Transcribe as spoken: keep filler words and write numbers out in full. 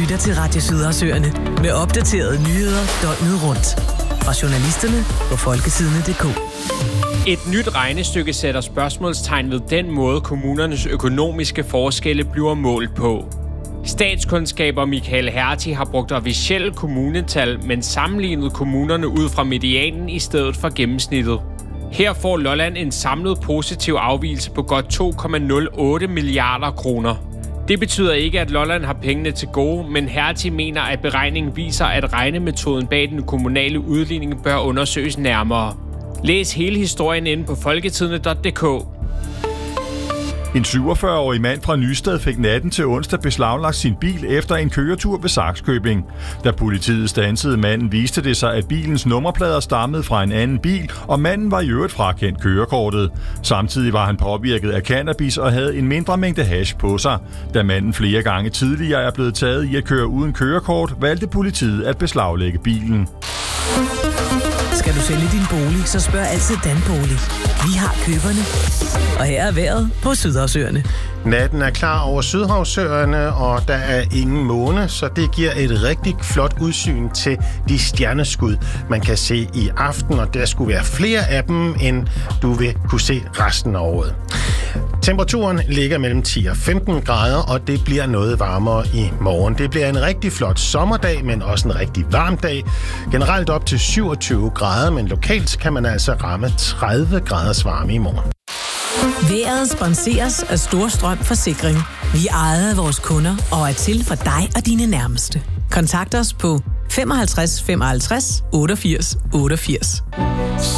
lytter til Radio Sydersøerne med opdaterede nyheder døgnet rundt. Fra journalisterne på folketidene punktum d k. Et nyt regnestykke sætter spørgsmålstegn ved den måde, kommunernes økonomiske forskelle bliver målt på. Statskundskaber Michael Hertie har brugt officielle kommunetal, men sammenlignet kommunerne ud fra medianen i stedet for gennemsnittet. Her får Lolland en samlet positiv afvigelse på godt to komma nul otte milliarder kroner. Det betyder ikke, at Lolland har pengene til gode, men Hertie mener, at beregningen viser, at regnemetoden bag den kommunale udligning bør undersøges nærmere. Læs hele historien inde på folketidene punktum d k. En syvogfyrre-årig mand fra Nysted fik natten til onsdag beslaglagt sin bil efter en køretur ved Sakskøbing. Da politiet standsede manden, viste det sig, at bilens nummerplader stammede fra en anden bil, og manden var i øvrigt frakendt kørekortet. Samtidig var han påvirket af cannabis og havde en mindre mængde hash på sig. Da manden flere gange tidligere er blevet taget i at køre uden kørekort, valgte politiet at beslaglægge bilen. Skal du sælge din bolig, så spørg altid Danbolig. Vi har køberne. Og her er vejret på Sydersøerne. Natten er klar over Sydhavsøerne, og der er ingen måne, så det giver et rigtig flot udsyn til de stjerneskud, man kan se i aften, og der skulle være flere af dem, end du vil kunne se resten af året. Temperaturen ligger mellem ti og femten grader, og det bliver noget varmere i morgen. Det bliver en rigtig flot sommerdag, men også en rigtig varm dag. Generelt op til syvogtyve grader, men lokalt kan man altså ramme tredive graders varme i morgen. Vejret sponseres af Storstrøm Forsikring. Vi er ejet af vores kunder og er til for dig og dine nærmeste. Kontakt os på femoghalvtreds femoghalvtreds otteogfirs otteogfirs.